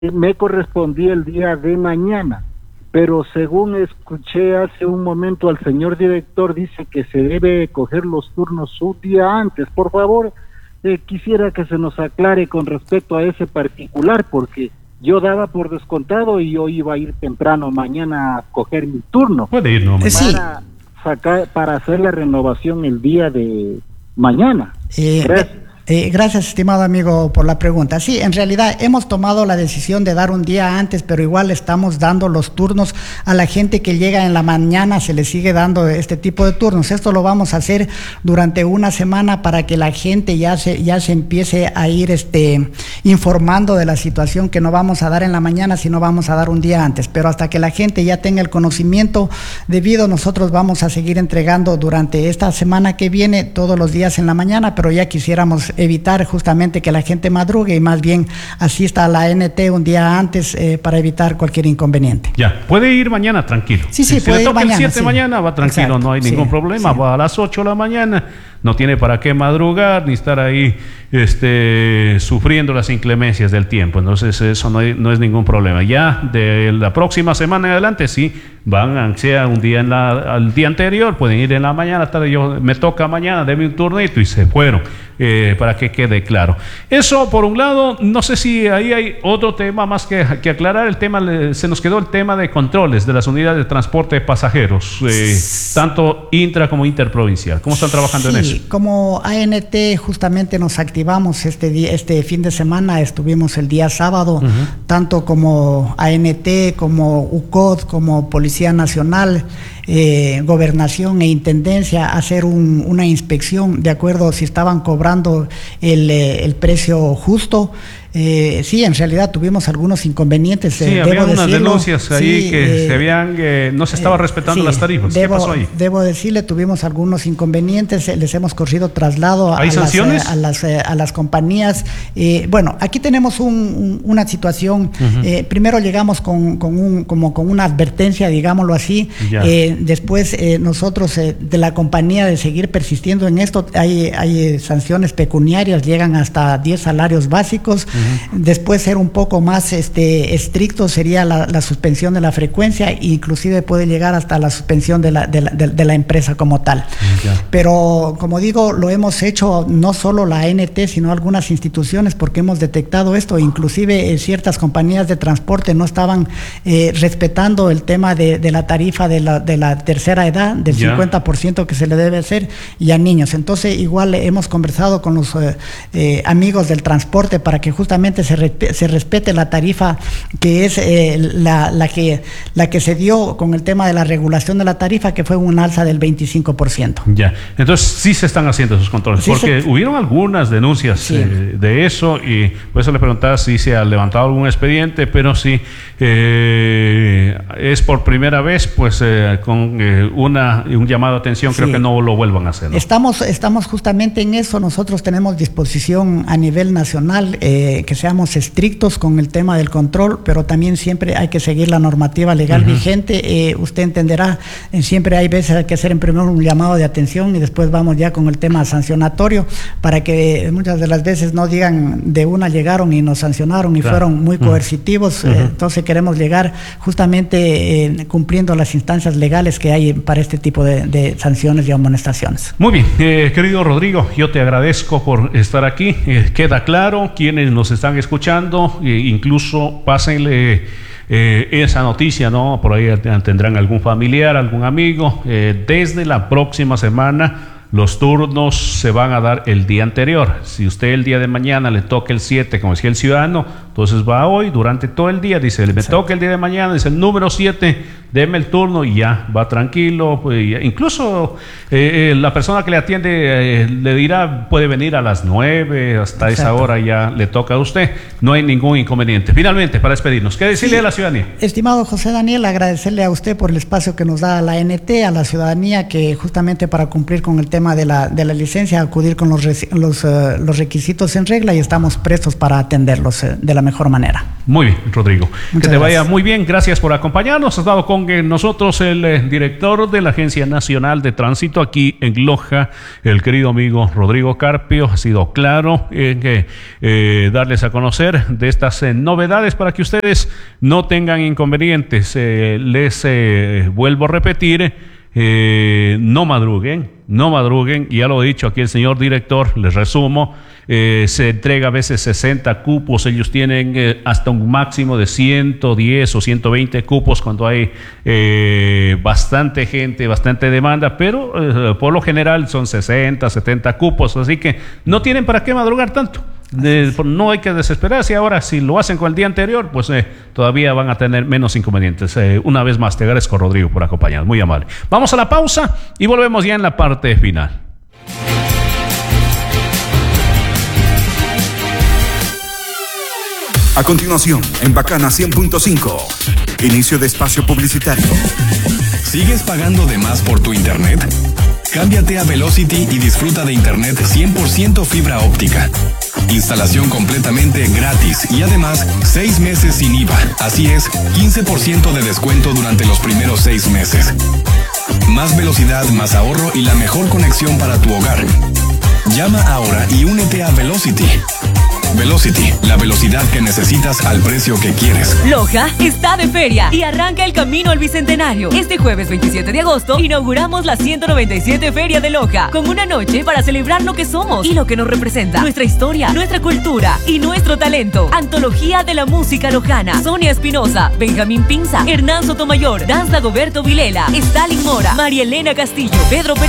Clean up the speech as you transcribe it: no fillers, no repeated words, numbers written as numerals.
me correspondía el día de mañana, pero según escuché hace un momento al señor director, dice que se debe coger los turnos un día antes. Por favor, quisiera que se nos aclare con respecto a ese particular, porque yo daba por descontado y yo iba a ir temprano mañana a coger mi turno. Puede ir, no, para hacer la renovación el día de mañana. Gracias. Gracias, estimado amigo, por la pregunta. Sí, en realidad hemos tomado la decisión de dar un día antes, pero igual estamos dando los turnos a la gente que llega en la mañana, se le sigue dando este tipo de turnos. Esto lo vamos a hacer durante una semana para que la gente ya se empiece a ir informando de la situación, que no vamos a dar en la mañana, sino vamos a dar un día antes. Pero hasta que la gente ya tenga el conocimiento debido, nosotros vamos a seguir entregando durante esta semana que viene todos los días en la mañana, pero ya quisiéramos evitar justamente que la gente madrugue y más bien asista a la ANT un día antes para evitar cualquier inconveniente. Ya, puede ir mañana tranquilo. Sí, si puede le toca ir mañana, el 7 mañana, va tranquilo. Exacto, no hay ningún problema. Va a las 8 de la mañana, no tiene para qué madrugar ni estar ahí sufriendo las inclemencias del tiempo. Entonces eso no es ningún problema. Ya de la próxima semana en adelante, sí, van, sea un día al día anterior, pueden ir en la mañana, tarde, me toca mañana, deme un turnito y se fueron, para que quede claro. Eso por un lado. No sé si ahí hay otro tema más que aclarar. El tema, se nos quedó el tema de controles de las unidades de transporte de pasajeros, tanto intra como interprovincial. ¿Cómo están trabajando en eso? Como ANT justamente nos activamos este fin de semana, estuvimos el día sábado, tanto como ANT, como UCOD, como Policía Nacional, Gobernación e Intendencia, a hacer una inspección de acuerdo si estaban cobrando el precio justo. Sí, en realidad tuvimos algunos inconvenientes. Sí, había unas denuncias ahí, sí, que no se estaba respetando las tarifas. ¿Qué pasó ahí? Debo decirle, tuvimos algunos inconvenientes, les hemos corrido traslado a las compañías. Bueno, aquí tenemos una situación. Primero llegamos con una advertencia, digámoslo así. Después nosotros de la compañía, de seguir persistiendo en esto, hay sanciones pecuniarias, llegan hasta 10 salarios básicos. Después, ser un poco más estricto sería la suspensión de la frecuencia, inclusive puede llegar hasta la suspensión de la empresa como tal. Pero como digo, lo hemos hecho no solo la ANT, sino algunas instituciones, porque hemos detectado esto. Inclusive ciertas compañías de transporte no estaban respetando el tema de la tarifa de la tercera edad, del 50% que se le debe hacer, y a niños. Entonces igual hemos conversado con los amigos del transporte para que justamente se respete la tarifa, que es la que se dio con el tema de la regulación de la tarifa, que fue un alza del 25%. Ya, entonces sí se están haciendo esos controles, sí, porque hubieron algunas denuncias de eso, y por eso le preguntaba si se ha levantado algún expediente, pero sí es por primera vez, pues con un llamado de atención, creo que no lo vuelvan a hacer, ¿no? Estamos justamente en eso. Nosotros tenemos disposición a nivel nacional, que seamos estrictos con el tema del control, pero también siempre hay que seguir la normativa legal vigente. Usted entenderá, siempre hay veces hay que hacer en primer un llamado de atención y después vamos ya con el tema sancionatorio, para que muchas de las veces no digan de una llegaron y nos sancionaron y fueron muy coercitivos. Entonces queremos llegar justamente cumpliendo las instancias legales que hay para este tipo de sanciones y amonestaciones. Muy bien, querido Rodrigo, yo te agradezco por estar aquí. Queda claro, quienes nos están escuchando, incluso pásenle esa noticia, ¿no? Por ahí tendrán algún familiar, algún amigo. Desde la próxima semana los turnos se van a dar el día anterior. Si usted el día de mañana le toca el 7, como decía el ciudadano, entonces va hoy durante todo el día, dice, me toca el día de mañana, dice el número 7, deme el turno y ya, va tranquilo. Incluso la persona que le atiende le dirá, puede venir a las 9, hasta esa hora ya le toca a usted, no hay ningún inconveniente. Finalmente, para despedirnos, ¿qué decirle a la ciudadanía? Estimado José Daniel, agradecerle a usted por el espacio que nos da la ANT, a la ciudadanía, que justamente para cumplir con el tema tema de la licencia, acudir con los requisitos en regla y estamos prestos para atenderlos de la mejor manera. Muy bien, Rodrigo. Muchas que te vaya gracias. muy bien. Gracias por acompañarnos. Ha estado con nosotros el director de la Agencia Nacional de Tránsito aquí en Loja, el querido amigo Rodrigo Carpio. Ha sido claro en darles a conocer de estas novedades para que ustedes no tengan inconvenientes. Les vuelvo a repetir, no madruguen, ya lo he dicho aquí el señor director, les resumo, se entrega a veces 60 cupos, ellos tienen hasta un máximo de 110 o 120 cupos cuando hay bastante gente, bastante demanda, pero por lo general son 60, 70 cupos, así que no tienen para qué madrugar tanto. No hay que desesperarse. Ahora, si lo hacen con el día anterior, pues todavía van a tener menos inconvenientes. Una vez más, te agradezco, Rodrigo, por acompañarnos. Muy amable. Vamos a la pausa y volvemos ya en la parte final. A continuación, en Bacana 100.5, inicio de espacio publicitario. ¿Sigues pagando de más por tu internet? Cámbiate a Velocity y disfruta de internet 100% fibra óptica. Instalación completamente gratis y además 6 meses sin IVA. Así es, 15% de descuento durante los primeros 6 meses. Más velocidad, más ahorro y la mejor conexión para tu hogar. Llama ahora y únete a Velocity. Velocity, la velocidad que necesitas al precio que quieres. Loja está de feria y arranca el camino al Bicentenario. Este jueves 27 de agosto inauguramos la 197 Feria de Loja, con una noche para celebrar lo que somos y lo que nos representa, nuestra historia, nuestra cultura y nuestro talento. Antología de la música lojana: Sonia Espinosa, Benjamín Pinza, Hernán Sotomayor, Danza Dagoberto Vilela, Stalin Mora, María Elena Castillo, Pedro Pérez.